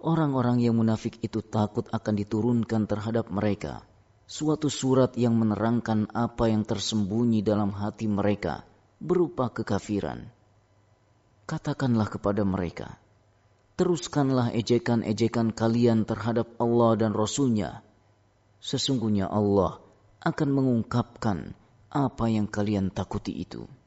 orang-orang yang munafik itu takut akan diturunkan terhadap mereka suatu surat yang menerangkan apa yang tersembunyi dalam hati mereka berupa kekafiran. Katakanlah kepada mereka, teruskanlah ejekan-ejekan kalian terhadap Allah dan Rasul-Nya. Sesungguhnya Allah akan mengungkapkan apa yang kalian takuti itu.